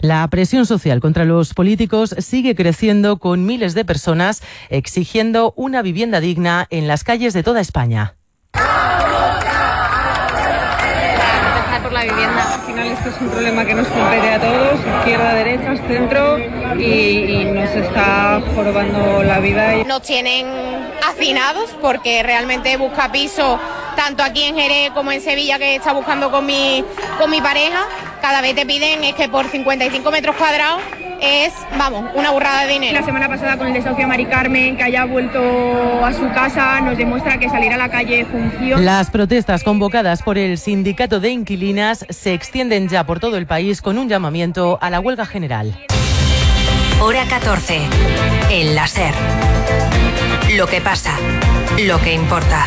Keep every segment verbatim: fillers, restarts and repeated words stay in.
La presión social contra los políticos sigue creciendo, con miles de personas exigiendo una vivienda digna en las calles de toda España. Por la vivienda. Al final esto es un problema que nos compete a todos, izquierda, derecha, centro, y, y nos está jorobando la vida. Nos tienen hacinados porque realmente busca piso tanto aquí en Jerez como en Sevilla, que está buscando con mi, con mi pareja. Cada vez te piden es que por cincuenta y cinco metros cuadrados es, vamos, una burrada de dinero. La semana pasada con el desahucio a Mari Carmen, que haya vuelto a su casa, nos demuestra que salir a la calle funciona. Las protestas convocadas por el sindicato de inquilinas se extienden ya por todo el país, con un llamamiento a la huelga general. Hora catorce. El la SER. Lo que pasa, lo que importa.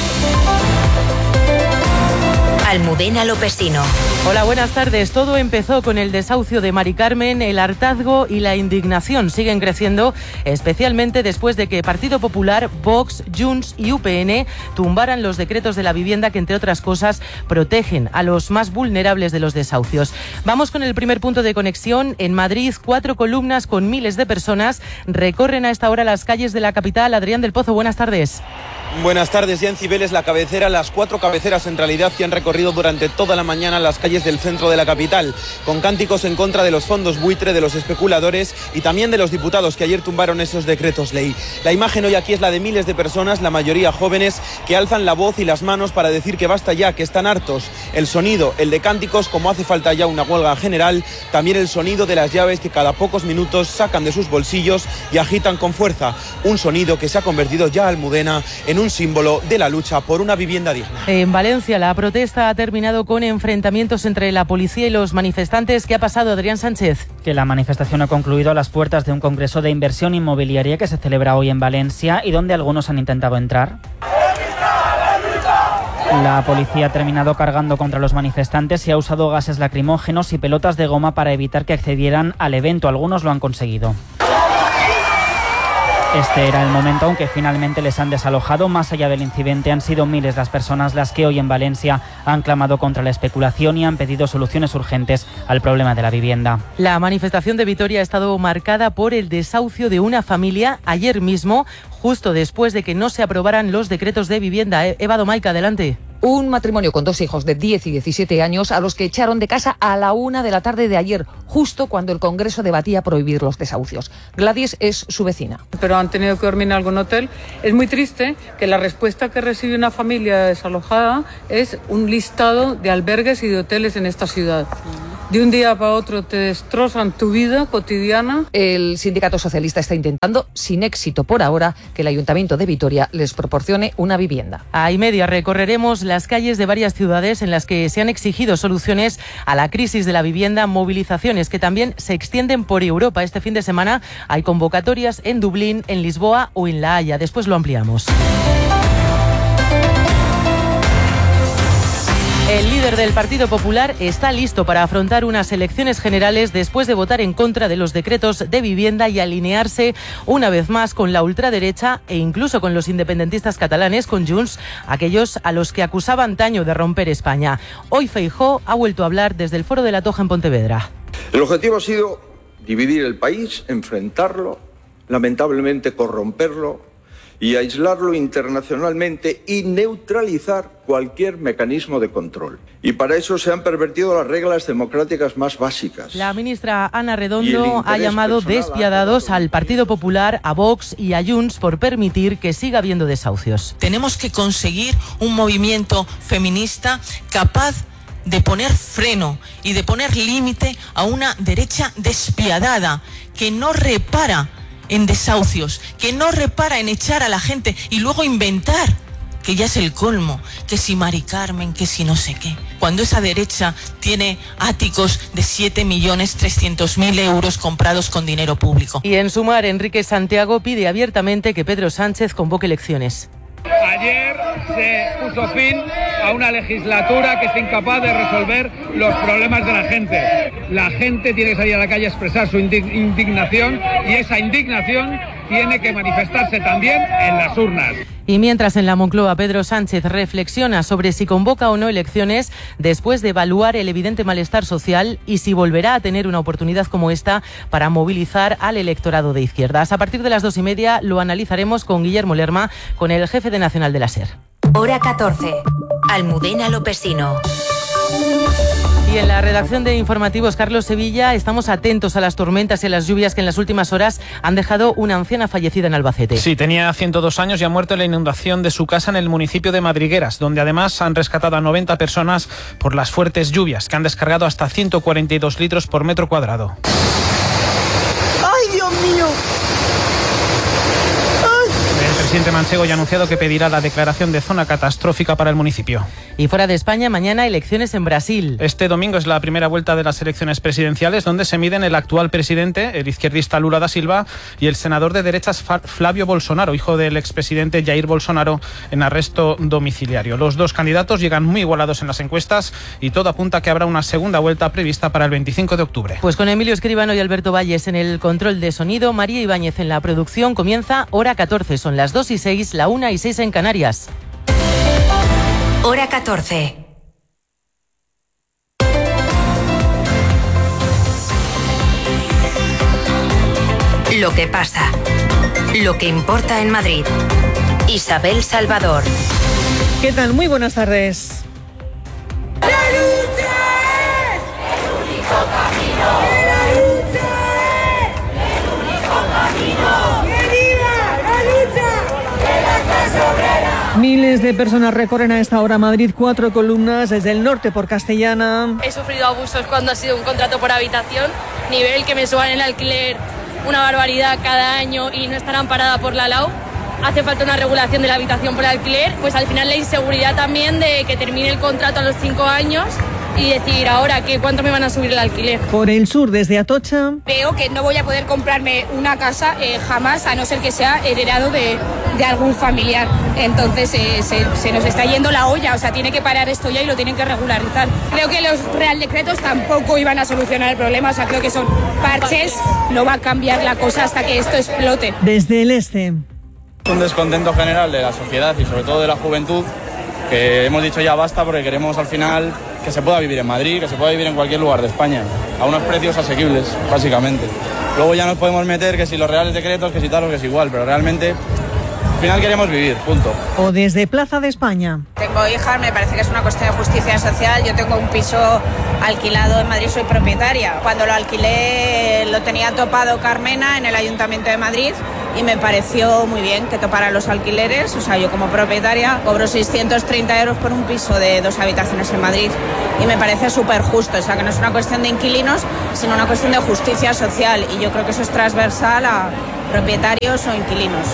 Almudena Lopesino. Hola, buenas tardes. Todo empezó con el desahucio de Mari Carmen. El hartazgo y la indignación siguen creciendo, especialmente después de que Partido Popular, Vox, Junts y U P N tumbaran los decretos de la vivienda que, entre otras cosas, protegen a los más vulnerables de los desahucios. Vamos con el primer punto de conexión. En Madrid, cuatro columnas con miles de personas recorren a esta hora las calles de la capital. Adrián del Pozo, buenas tardes. Buenas tardes. Ya en Cibeles, la cabecera, las cuatro cabeceras en realidad que han recorrido durante toda la mañana las calles del centro de la capital, con cánticos en contra de los fondos buitre, de los especuladores y también de los diputados que ayer tumbaron esos decretos ley. La imagen hoy aquí es la de miles de personas, la mayoría jóvenes, que alzan la voz y las manos para decir que basta ya, que están hartos. El sonido, el de cánticos, como hace falta ya una huelga general, también el sonido de las llaves que cada pocos minutos sacan de sus bolsillos y agitan con fuerza. Un sonido que se ha convertido ya, Almudena, en un un símbolo de la lucha por una vivienda digna. En Valencia, la protesta ha terminado con enfrentamientos entre la policía y los manifestantes. ¿Qué ha pasado, Adrián Sánchez? Que la manifestación ha concluido a las puertas de un congreso de inversión inmobiliaria que se celebra hoy en Valencia y donde algunos han intentado entrar. La policía ha terminado cargando contra los manifestantes y ha usado gases lacrimógenos y pelotas de goma para evitar que accedieran al evento. Algunos lo han conseguido. Este era el momento, aunque finalmente les han desalojado. Más allá del incidente, han sido miles las personas las que hoy en Valencia han clamado contra la especulación y han pedido soluciones urgentes al problema de la vivienda. La manifestación de Vitoria ha estado marcada por el desahucio de una familia ayer mismo, justo después de que no se aprobaran los decretos de vivienda. Eva Domaica, adelante. Un matrimonio con dos hijos de diez y diecisiete años a los que echaron de casa a la una de la tarde de ayer, justo cuando el Congreso debatía prohibir los desahucios. Gladys es su vecina. Pero han tenido que dormir en algún hotel. Es muy triste que la respuesta que recibe una familia desalojada es un listado de albergues y de hoteles en esta ciudad. De un día para otro te destrozan tu vida cotidiana. El sindicato socialista está intentando, sin éxito por ahora, que el Ayuntamiento de Vitoria les proporcione una vivienda. A y media recorreremos las calles de varias ciudades en las que se han exigido soluciones a la crisis de la vivienda, movilizaciones que también se extienden por Europa. Este fin de semana hay convocatorias en Dublín, en Lisboa o en La Haya. Después lo ampliamos. El líder del Partido Popular está listo para afrontar unas elecciones generales después de votar en contra de los decretos de vivienda y alinearse una vez más con la ultraderecha e incluso con los independentistas catalanes, con Junts, aquellos a los que acusaba antaño de romper España. Hoy Feijóo ha vuelto a hablar desde el Foro de la Toja en Pontevedra. El objetivo ha sido dividir el país, enfrentarlo, lamentablemente corromperlo y aislarlo internacionalmente y neutralizar cualquier mecanismo de control. Y para eso se han pervertido las reglas democráticas más básicas. La ministra Ana Redondo ha llamado despiadados al Partido Popular, a Vox y a Junts por permitir que siga habiendo desahucios. Tenemos que conseguir un movimiento feminista capaz de poner freno y de poner límite a una derecha despiadada que no repara en desahucios, que no repara en echar a la gente y luego inventar, que ya es el colmo, que si Mari Carmen, que si no sé qué. Cuando esa derecha tiene áticos de siete millones trescientos mil euros comprados con dinero público. Y en Sumar, Enrique Santiago pide abiertamente que Pedro Sánchez convoque elecciones. Ayer se puso fin a una legislatura que es incapaz de resolver los problemas de la gente. La gente tiene que salir a la calle a expresar su indignación y esa indignación tiene que manifestarse también en las urnas. Y mientras en la Moncloa Pedro Sánchez reflexiona sobre si convoca o no elecciones después de evaluar el evidente malestar social y si volverá a tener una oportunidad como esta para movilizar al electorado de izquierdas. A partir de las dos y media lo analizaremos con Guillermo Lerma, con el jefe de Nacional de la SER. Hora catorce. Almudena Lopesino. Y en la redacción de Informativos, Carlos Sevilla, estamos atentos a las tormentas y a las lluvias que en las últimas horas han dejado una anciana fallecida en Albacete. Sí, tenía ciento dos años y ha muerto en la inundación de su casa en el municipio de Madrigueras, donde además han rescatado a noventa personas por las fuertes lluvias, que han descargado hasta ciento cuarenta y dos litros por metro cuadrado. ¡Ay, Dios mío! El presidente manchego ya ha anunciado que pedirá la declaración de zona catastrófica para el municipio. Y fuera de España, mañana elecciones en Brasil. Este domingo es la primera vuelta de las elecciones presidenciales, donde se miden el actual presidente, el izquierdista Lula da Silva, y el senador de derechas Flávio Bolsonaro, hijo del expresidente Jair Bolsonaro, en arresto domiciliario. Los dos candidatos llegan muy igualados en las encuestas y todo apunta a que habrá una segunda vuelta prevista para el veinticinco de octubre. Pues con Emilio Escribano y Alberto Valles en el control de sonido, María Ibáñez en la producción, comienza Hora catorce. Son las dos y seis, la una y seis en Canarias. Hora catorce. Lo que pasa. Lo que importa en Madrid. Isabel Salvador. ¿Qué tal? Muy buenas tardes. ¡La lucha es el único camino! ¡La lucha es el único camino! ¡Que viva la lucha de la clase obrera! Miles de personas recorren a esta hora Madrid, cuatro columnas desde el norte por Castellana. He sufrido abusos cuando ha sido un contrato por habitación, nivel que me suban el alquiler una barbaridad cada año y no estarán amparada por la L A U. Hace falta una regulación de la habitación por alquiler, pues al final la inseguridad también de que termine el contrato a los cinco años y decir ahora que cuánto me van a subir el alquiler. Por el sur, desde Atocha. Veo que no voy a poder comprarme una casa eh, jamás, a no ser que sea heredado de, de algún familiar. Entonces eh, se, se nos está yendo la olla, o sea, tiene que parar esto ya y lo tienen que regularizar. Creo que los real decretos tampoco iban a solucionar el problema, o sea, creo que son parches, no va a cambiar la cosa hasta que esto explote. Desde el este. Un descontento general de la sociedad y sobre todo de la juventud, que hemos dicho ya basta porque queremos al final que se pueda vivir en Madrid, que se pueda vivir en cualquier lugar de España, a unos precios asequibles, básicamente. Luego ya nos podemos meter que si los reales decretos, que si tal o que es igual, pero realmente al final queremos vivir, punto. O desde Plaza de España. Tengo hijas, me parece que es una cuestión de justicia social. Yo tengo un piso alquilado en Madrid, soy propietaria. Cuando lo alquilé lo tenía topado Carmena en el Ayuntamiento de Madrid y me pareció muy bien que topara los alquileres. O sea, yo como propietaria cobro seiscientos treinta euros por un piso de dos habitaciones en Madrid y me parece súper justo. O sea, que no es una cuestión de inquilinos, sino una cuestión de justicia social y yo creo que eso es transversal a propietarios o inquilinos.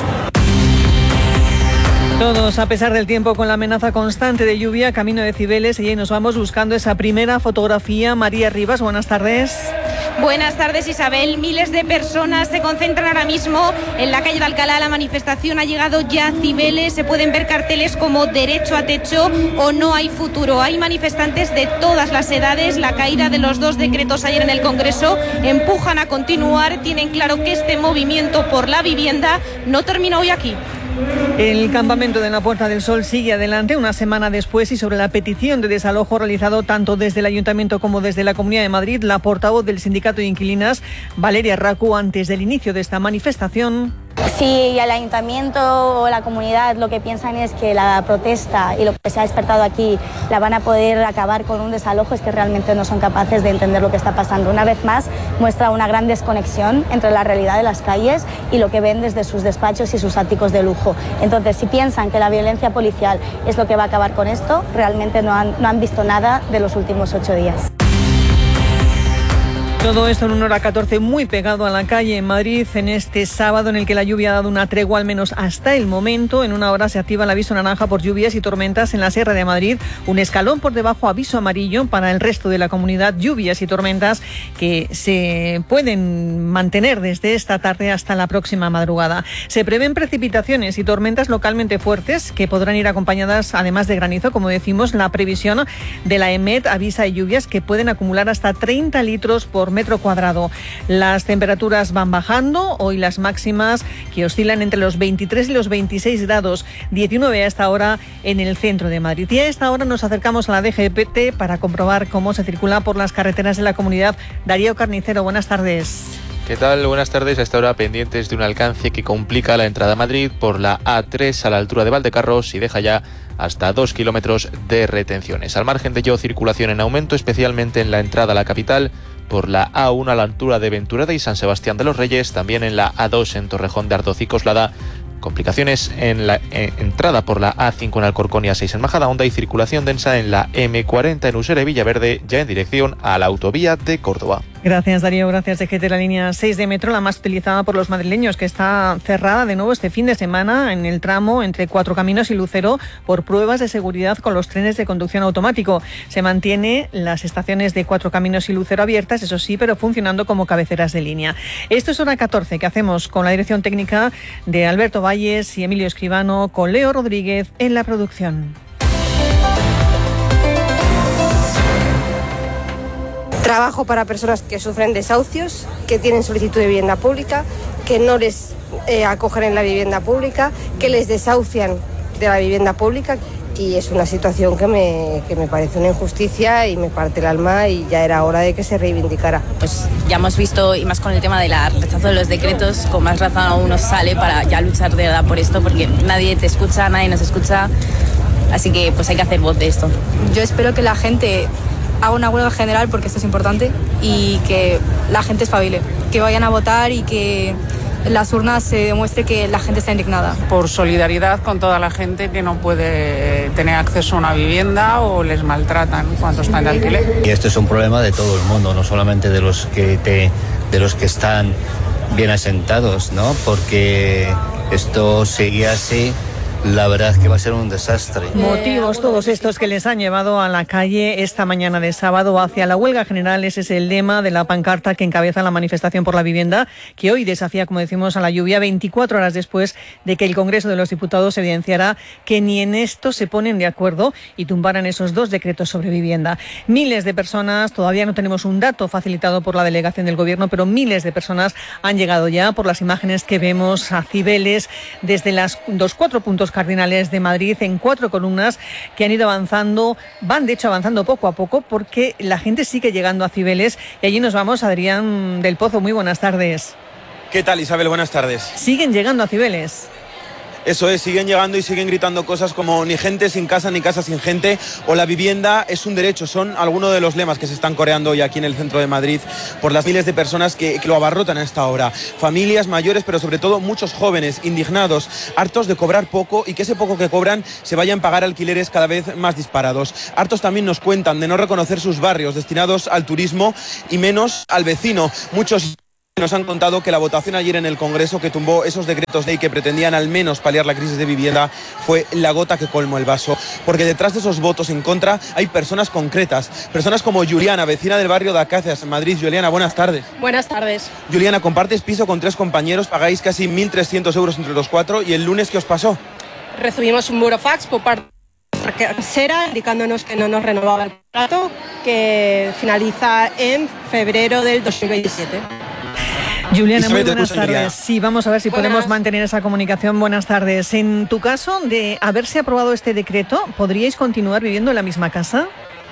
Todos, a pesar del tiempo, con la amenaza constante de lluvia, camino de Cibeles, y ahí nos vamos buscando esa primera fotografía. María Rivas, buenas tardes. Buenas tardes, Isabel. Miles de personas se concentran ahora mismo en la calle de Alcalá. La manifestación ha llegado ya a Cibeles. Se pueden ver carteles como derecho a techo o no hay futuro. Hay manifestantes de todas las edades. La caída de los dos decretos ayer en el Congreso empujan a continuar. Tienen claro que este movimiento por la vivienda no termina hoy aquí. El campamento de la Puerta del Sol sigue adelante una semana después y sobre la petición de desalojo realizado tanto desde el Ayuntamiento como desde la Comunidad de Madrid, la portavoz del Sindicato de Inquilinas, Valeria Racu, antes del inicio de esta manifestación. Si el Ayuntamiento o la comunidad lo que piensan es que la protesta y lo que se ha despertado aquí la van a poder acabar con un desalojo, es que realmente no son capaces de entender lo que está pasando. Una vez más muestra una gran desconexión entre la realidad de las calles y lo que ven desde sus despachos y sus áticos de lujo. Entonces, si piensan que la violencia policial es lo que va a acabar con esto, realmente no han, no han visto nada de los últimos ocho días. Todo esto en una hora catorce muy pegado a la calle en Madrid en este sábado en el que la lluvia ha dado una tregua al menos hasta el momento. En una hora se activa el aviso naranja por lluvias y tormentas en la Sierra de Madrid. Un escalón por debajo, aviso amarillo para el resto de la comunidad. Lluvias y tormentas que se pueden mantener desde esta tarde hasta la próxima madrugada. Se prevén precipitaciones y tormentas localmente fuertes que podrán ir acompañadas además de granizo. Como decimos, la previsión de la EMET avisa de lluvias que pueden acumular hasta treinta litros por por metro cuadrado. Las temperaturas van bajando, hoy las máximas que oscilan entre los veintitrés y los veintiséis grados, diecinueve a esta hora en el centro de Madrid. Y a esta hora nos acercamos a la D G T para comprobar cómo se circula por las carreteras de la comunidad. Darío Carnicero, buenas tardes. ¿Qué tal? Buenas tardes. A esta hora pendientes de un alcance que complica la entrada a Madrid por la A tres a la altura de Valdecarros y deja ya hasta dos kilómetros de retenciones. Al margen de ello, circulación en aumento, especialmente en la entrada a la capital por la A uno a la altura de Venturada y San Sebastián de los Reyes, también en la A dos en Torrejón de Ardoz y Coslada. Complicaciones en la eh, entrada por la A cinco en Alcorcón y A seis en Majadahonda y circulación densa en la eme cuarenta en Usera y Villaverde, ya en dirección a la autovía de Córdoba. Gracias, Darío. Gracias, D G T. La línea seis de metro, la más utilizada por los madrileños, que está cerrada de nuevo este fin de semana en el tramo entre Cuatro Caminos y Lucero por pruebas de seguridad con los trenes de conducción automático. Se mantiene las estaciones de Cuatro Caminos y Lucero abiertas, eso sí, pero funcionando como cabeceras de línea. Esto es hora catorce, que hacemos con la dirección técnica de Alberto Valles y Emilio Escribano, con Leo Rodríguez en la producción. Trabajo para personas que sufren desahucios, que tienen solicitud de vivienda pública, que no les eh, acogen en la vivienda pública, que les desahucian de la vivienda pública. Y es una situación que me, que me parece una injusticia y me parte el alma y ya era hora de que se reivindicara. Pues ya hemos visto, y más con el tema del rechazo de los decretos, con más razón uno sale para ya luchar de verdad por esto, porque nadie te escucha, nadie nos escucha, así que pues hay que hacer voz de esto. Yo espero que la gente haga una huelga general, porque esto es importante, y que la gente espabile, que vayan a votar y que en las urnas se demuestre que la gente está indignada. Por solidaridad con toda la gente que no puede tener acceso a una vivienda o les maltratan cuando están de alquiler. Y esto es un problema de todo el mundo, no solamente de los que te, de los que están bien asentados, ¿no? Porque esto sigue así, la verdad es que va a ser un desastre. Motivos todos estos que les han llevado a la calle esta mañana de sábado hacia la huelga general. Ese es el lema de la pancarta que encabeza la manifestación por la vivienda, que hoy desafía, como decimos, a la lluvia veinticuatro horas después de que el Congreso de los Diputados evidenciara que ni en esto se ponen de acuerdo y tumbaran esos dos decretos sobre vivienda. Miles de personas, todavía no tenemos un dato facilitado por la delegación del Gobierno, pero miles de personas han llegado ya, por las imágenes que vemos, a Cibeles, desde las, los cuatro puntos cardinales de Madrid, en cuatro columnas que han ido avanzando, van de hecho avanzando poco a poco, porque la gente sigue llegando a Cibeles. Y allí nos vamos. Adrián del Pozo, muy buenas tardes. ¿Qué tal, Isabel? Buenas tardes. Siguen llegando a Cibeles. Eso es, siguen llegando y siguen gritando cosas como ni gente sin casa, ni casa sin gente, o la vivienda es un derecho. Son algunos de los lemas que se están coreando hoy aquí en el centro de Madrid por las miles de personas que, que lo abarrotan a esta hora. Familias mayores, pero sobre todo muchos jóvenes indignados, hartos de cobrar poco y que ese poco que cobran se vayan a pagar alquileres cada vez más disparados. Hartos también nos cuentan de no reconocer sus barrios destinados al turismo y menos al vecino. Muchos nos han contado que la votación ayer en el Congreso que tumbó esos decretos ley que pretendían al menos paliar la crisis de vivienda fue la gota que colmó el vaso, porque detrás de esos votos en contra hay personas concretas, personas como Juliana, vecina del barrio de Acacias en Madrid. Juliana, buenas tardes. Buenas tardes. Juliana, compartes piso con tres compañeros, pagáis casi mil trescientos euros entre los cuatro, y el lunes, ¿qué os pasó? Recibimos un burofax por parte de la casera indicándonos que no nos renovaba el contrato, que finaliza en febrero del dos mil veintisiete. Juliana, muy buenas tardes. Sí, vamos a ver si buenas. podemos mantener esa comunicación. Buenas tardes. En tu caso, de haberse aprobado este decreto, ¿podríais continuar viviendo en la misma casa?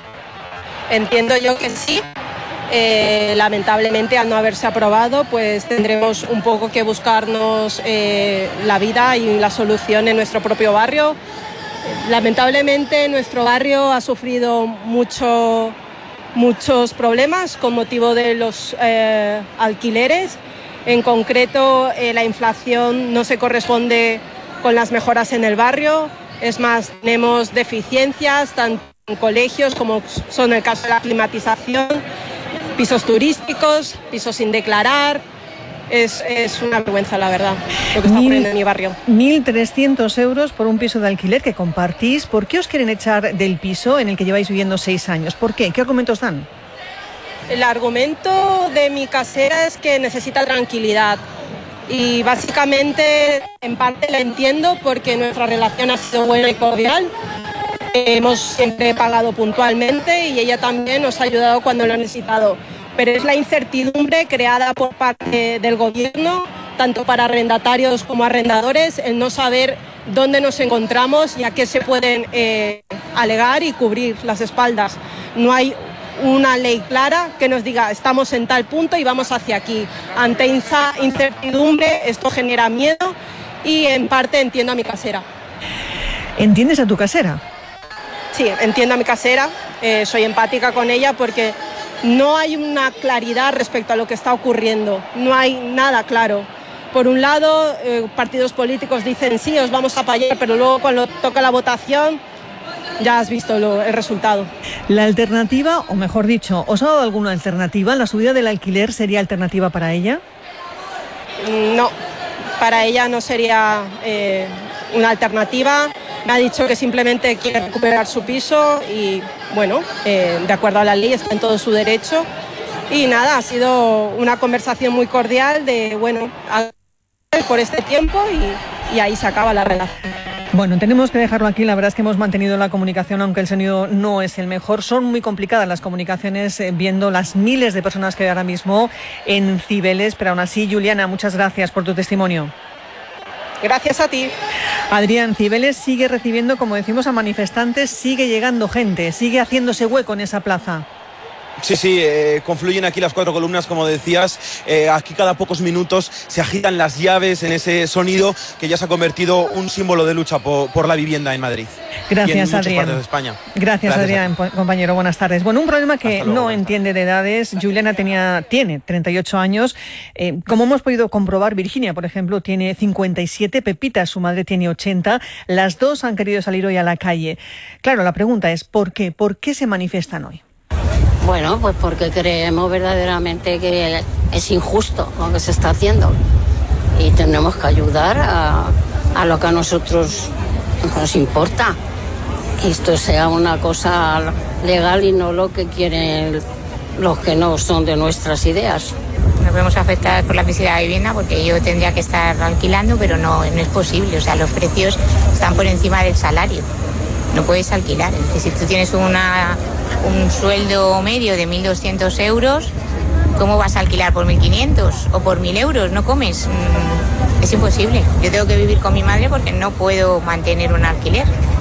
Entiendo yo que sí. Eh, lamentablemente, al no haberse aprobado, pues tendremos un poco que buscarnos eh, la vida y la solución en nuestro propio barrio. Lamentablemente, nuestro barrio ha sufrido mucho, muchos problemas con motivo de los eh, alquileres. En concreto, eh, la inflación no se corresponde con las mejoras en el barrio. Es más, tenemos deficiencias tanto en colegios como son el caso de la climatización, pisos turísticos, pisos sin declarar. Es, es una vergüenza, la verdad, lo que está ocurriendo en mi barrio. mil trescientos euros por un piso de alquiler que compartís. ¿Por qué os quieren echar del piso en el que lleváis viviendo seis años? ¿Por qué? ¿Qué argumentos dan? El argumento de mi casera es que necesita tranquilidad y básicamente en parte la entiendo porque nuestra relación ha sido buena y cordial. Hemos siempre pagado puntualmente y ella también nos ha ayudado cuando lo ha necesitado. pero es la incertidumbre creada por parte del gobierno, tanto para arrendatarios como arrendadores, el no saber dónde nos encontramos y a qué se pueden eh, alegar y cubrir las espaldas. No hay una ley clara que nos diga estamos en tal punto y vamos hacia aquí. Ante esa incertidumbre esto genera miedo y en parte entiendo a mi casera. ¿Entiendes a tu casera? Sí, entiendo a mi casera, eh, soy empática con ella porque no hay una claridad respecto a lo que está ocurriendo, no hay nada claro. Por un lado, eh, partidos políticos dicen sí, os vamos a apoyar, pero luego cuando toca la votación ya has visto lo, el resultado. La alternativa, o mejor dicho, ¿os ha dado alguna alternativa? ¿La subida del alquiler sería alternativa para ella? No, para ella no sería eh, una alternativa. Me ha dicho que simplemente quiere recuperar su piso y, bueno, eh, de acuerdo a la ley está en todo su derecho. Y nada, ha sido una conversación muy cordial de, bueno, por este tiempo y, y ahí se acaba la relación. Bueno, tenemos que dejarlo aquí. La verdad es que hemos mantenido la comunicación, aunque el sonido no es el mejor. Son muy complicadas las comunicaciones, eh, viendo las miles de personas que hay ahora mismo en Cibeles. Pero aún así, Juliana, muchas gracias por tu testimonio. Gracias a ti. Adrián, Cibeles sigue recibiendo, como decimos, a manifestantes, sigue llegando gente, sigue haciéndose hueco en esa plaza. Sí, sí, eh, confluyen aquí las cuatro columnas, como decías. Eh, aquí cada pocos minutos se agitan las llaves en ese sonido que ya se ha convertido un símbolo de lucha por, por la vivienda en Madrid. Gracias, y en muchas Adrián. partes de España. Gracias, Gracias Adrián, compañero. Buenas tardes. Bueno, un problema que luego, no entiende de edades. Juliana tenía, tiene treinta y ocho años. Eh, como hemos podido comprobar, Virginia, por ejemplo, tiene cincuenta y siete. Pepita, su madre, tiene ochenta. Las dos han querido salir hoy a la calle. Claro, la pregunta es ¿por qué? ¿Por qué se manifiestan hoy? Bueno, pues porque creemos verdaderamente que es injusto lo que se está haciendo y tenemos que ayudar a, a lo que a nosotros nos importa, que esto sea una cosa legal y no lo que quieren los que no son de nuestras ideas. Nos vemos afectadas por la crisis de la vivienda porque yo tendría que estar alquilando, pero no, no es posible, o sea, los precios están por encima del salario. No puedes alquilar, es decir, si tú tienes una, un sueldo medio de mil doscientos euros, ¿cómo vas a alquilar por mil quinientos o por mil euros? No comes, es imposible. Yo tengo que vivir con mi madre porque no puedo mantener un alquiler.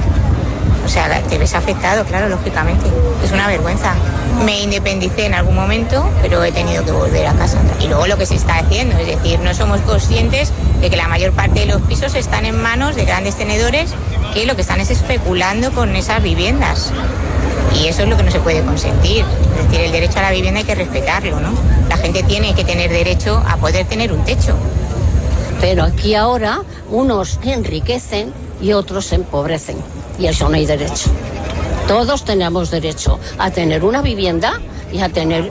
O sea, te ves afectado, claro, lógicamente. Es una vergüenza. Me independicé en algún momento, pero he tenido que volver a casa. Y luego lo que se está haciendo, es decir, no somos conscientes de que la mayor parte de los pisos están en manos de grandes tenedores que lo que están es especulando con esas viviendas. Y eso es lo que no se puede consentir. Es decir, el derecho a la vivienda hay que respetarlo, ¿no? La gente tiene que tener derecho a poder tener un techo. Pero aquí ahora unos enriquecen y otros se empobrecen. Y eso no hay derecho. Todos tenemos derecho a tener una vivienda y a tener,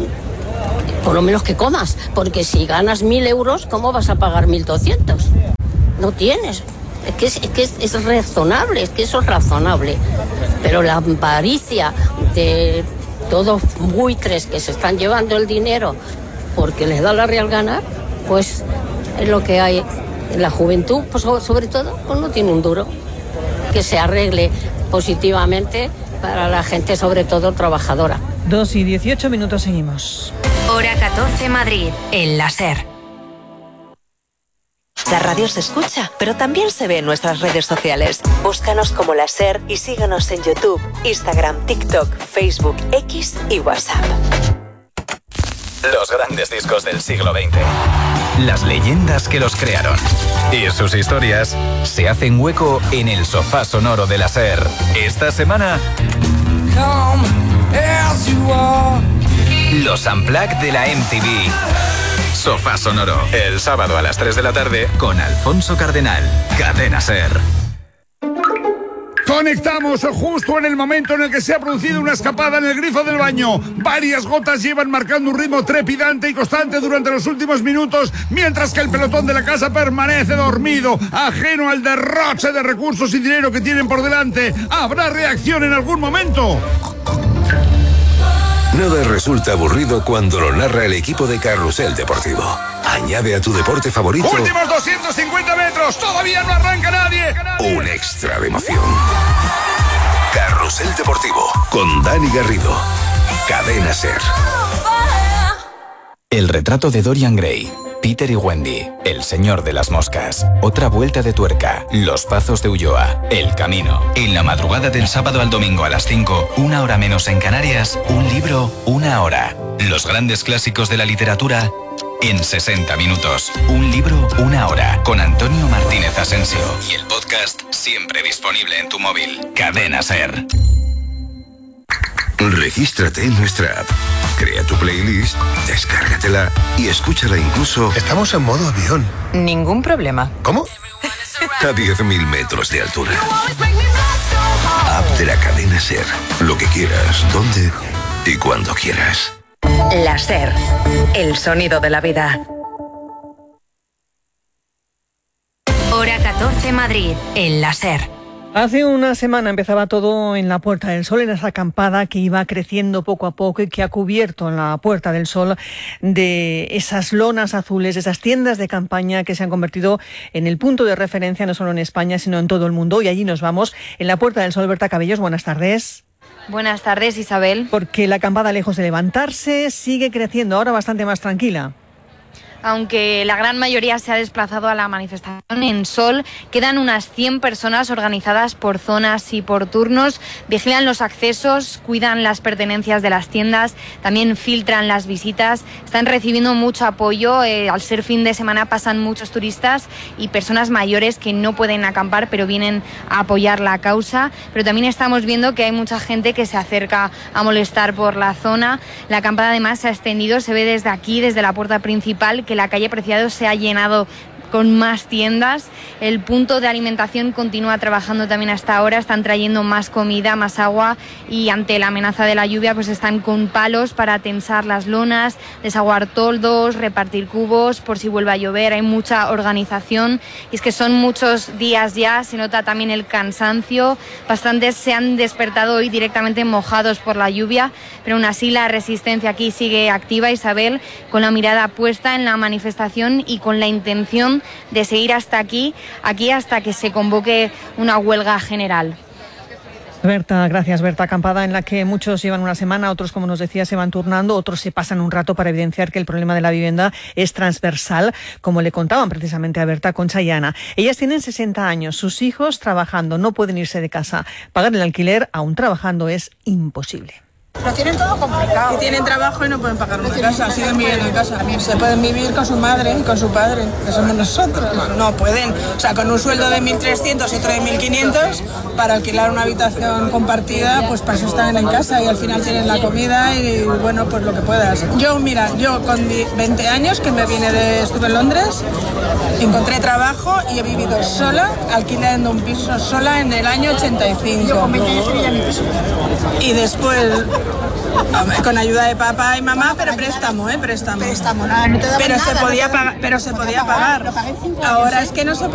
por lo menos que comas. Porque si ganas mil euros, ¿cómo vas a pagar mil doscientos? No tienes. Es que, es, es que es, es razonable, es que eso es razonable. Pero la avaricia de todos buitres que se están llevando el dinero porque les da la real gana, pues es lo que hay. La juventud, pues sobre todo, pues no tiene un duro. Que se arregle positivamente para la gente, sobre todo trabajadora. Dos y dieciocho minutos, seguimos. Hora catorce, Madrid, el láser. La radio se escucha, pero también se ve en nuestras redes sociales. Búscanos como La Ser y síguenos en YouTube, Instagram, TikTok, Facebook, X y WhatsApp. Los grandes discos del siglo veinte. Las leyendas que los crearon. Y sus historias se hacen hueco en el sofá sonoro de La Ser. Esta semana, los Unplugged de la M T V. Sofá sonoro, el sábado a las tres de la tarde con Alfonso Cardenal. Cadena Ser. Conectamos justo en el momento en el que se ha producido una escapada en el grifo del baño. Varias gotas llevan marcando un ritmo trepidante y constante durante los últimos minutos, mientras que el pelotón de la casa permanece dormido, ajeno al derroche de recursos y dinero que tienen por delante. ¿Habrá reacción en algún momento? Nada resulta aburrido cuando lo narra el equipo de Carrusel Deportivo. Añade a tu deporte favorito últimos doscientos cincuenta metros, todavía no arranca nadie. Un extra de emoción. Carrusel Deportivo con Dani Garrido. Cadena Ser. El retrato de Dorian Gray, Peter y Wendy, El señor de las moscas, Otra vuelta de tuerca, Los pazos de Ulloa, El camino. En la madrugada del sábado al domingo a las cinco, una hora menos en Canarias, un libro, una hora. Los grandes clásicos de la literatura en sesenta minutos. Un libro, una hora. Con Antonio Martínez Asensio. Y el podcast siempre disponible en tu móvil. Cadena SER. Regístrate en nuestra app, crea tu playlist, descárgatela y escúchala incluso... Estamos en modo avión. Ningún problema. ¿Cómo? A diez mil metros de altura. App de la cadena SER. Lo que quieras, donde y cuando quieras. La SER, el sonido de la vida. Hora catorce Madrid, en la SER. Hace una semana empezaba todo en la Puerta del Sol, en esa acampada que iba creciendo poco a poco y que ha cubierto en la Puerta del Sol de esas lonas azules, esas tiendas de campaña que se han convertido en el punto de referencia no solo en España, sino en todo el mundo. Y allí nos vamos, en la Puerta del Sol. Berta Cabellos, buenas tardes. Buenas tardes, Isabel. Porque la acampada, lejos de levantarse, sigue creciendo, ahora bastante más tranquila. Aunque la gran mayoría se ha desplazado a la manifestación en Sol, quedan unas cien personas organizadas por zonas y por turnos, vigilan los accesos, cuidan las pertenencias de las tiendas, también filtran las visitas, están recibiendo mucho apoyo, eh, al ser fin de semana pasan muchos turistas y personas mayores que no pueden acampar pero vienen a apoyar la causa, pero también estamos viendo que hay mucha gente que se acerca a molestar por la zona. La acampada además se ha extendido, se ve desde aquí, desde la puerta principal, que la calle Preciado se ha llenado con más tiendas. El punto de alimentación continúa trabajando también hasta ahora, están trayendo más comida, más agua y ante la amenaza de la lluvia pues están con palos para tensar las lonas, desaguar toldos, repartir cubos por si vuelve a llover. Hay mucha organización y es que son muchos días ya, se nota también el cansancio, bastantes se han despertado hoy directamente mojados por la lluvia, pero aún así la resistencia aquí sigue activa, Isabel, con la mirada puesta en la manifestación y con la intención de seguir hasta aquí, aquí hasta que se convoque una huelga general. Berta, gracias. Berta, acampada en la que muchos llevan una semana, otros, como nos decía, se van turnando, otros se pasan un rato para evidenciar que el problema de la vivienda es transversal, como le contaban precisamente a Berta, Concha y Ana. Ellas tienen sesenta años, sus hijos trabajando, no pueden irse de casa. Pagar el alquiler, aún trabajando, es imposible. Lo tienen todo complicado. Que tienen trabajo y no pueden pagar una casa, siguen viviendo en casa. Se pueden vivir con su madre y con su padre, que somos nosotros. No pueden. O sea, con un sueldo de mil trescientos y otro de mil quinientos, para alquilar una habitación compartida, pues para eso están en casa y al final tienen la comida y, bueno, pues lo que puedas. Yo, mira, yo con veinte años, que me vine de... estuve en Londres, encontré trabajo y he vivido sola, alquilando un piso sola en el año ochenta y cinco. Yo con veinte años tenía mi piso. Y después... con ayuda de papá y mamá, pero préstamo, ¿eh? Préstamo. Préstamo, nada, no te pero, se podía pagar, pero se podía pagar. Ahora es que no se puede.